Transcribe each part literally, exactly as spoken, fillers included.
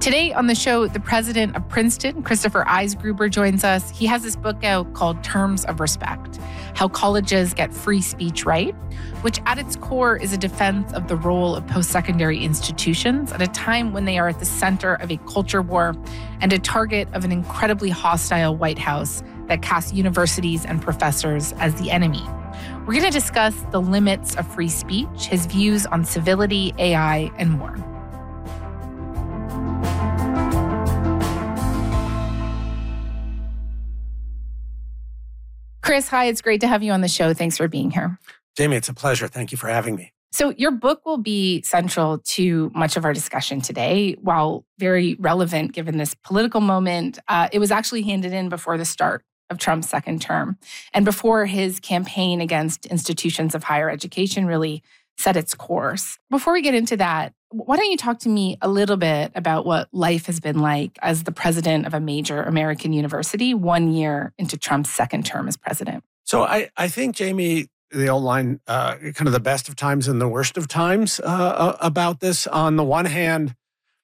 Today on the show, the president of Princeton, Christopher Eisgruber, joins us. He has this book out called Terms of Respect: How Colleges Get Free Speech Right, which at its core is a defense of the role of post-secondary institutions at a time when they are at the center of a culture war and a target of an incredibly hostile White House that casts universities and professors as the enemy. We're going to discuss the limits of free speech, his views on civility, A I, and more. Chris, hi, it's great to have you on the show. Thanks for being here. Jamie, it's a pleasure. Thank you for having me. So your book will be central to much of our discussion today. While very relevant given this political moment, uh, it was actually handed in before the start of Trump's second term and before his campaign against institutions of higher education really set its course. Before we get into that, why don't you talk to me a little bit about what life has been like as the president of a major American university one year into Trump's second term as president? So I, I think, Jamie, the old line, uh, kind of the best of times and the worst of times uh, about this. On the one hand,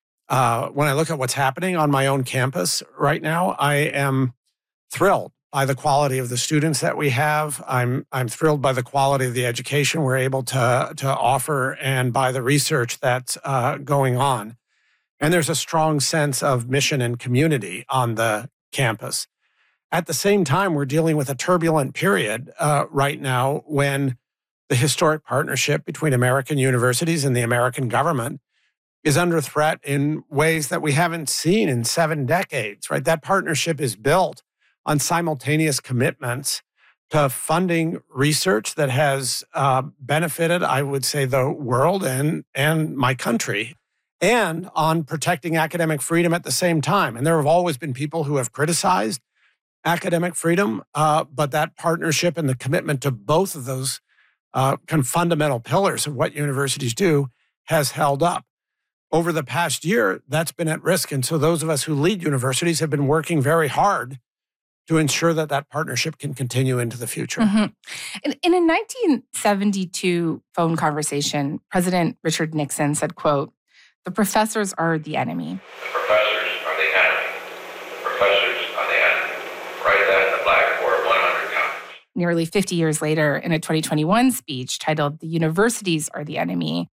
uh, when I look at what's happening on my own campus right now, I am thrilled by the quality of the students that we have. I'm I'm thrilled by the quality of the education we're able to, to offer and by the research that's uh, going on. And there's a strong sense of mission and community on the campus. At the same time, we're dealing with a turbulent period uh, right now when the historic partnership between American universities and the American government is under threat in ways that we haven't seen in seven decades, right? That partnership is built on simultaneous commitments to funding research that has uh, benefited, I would say, the world and, and my country, and on protecting academic freedom at the same time. And there have always been people who have criticized academic freedom, uh, but that partnership and the commitment to both of those uh, kind of fundamental pillars of what universities do has held up. Over the past year, that's been at risk. And so those of us who lead universities have been working very hard to ensure that that partnership can continue into the future. Mm-hmm. In, in a nineteen seventy-two phone conversation, President Richard Nixon said, quote, "The professors are the enemy." The professors are the enemy. The professors are the enemy. Write that in the blackboard one hundred times. Nearly fifty years later, in a twenty twenty-one speech titled "The Universities Are the Enemy,"